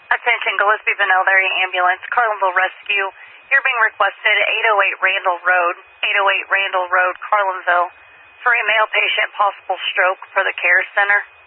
Attention, Gillespie Vanille Area Ambulance, Carlinville Rescue. You're being requested 808 Randall Road, 808 Randall Road, Carlinville, for a male patient, possible stroke for the care center.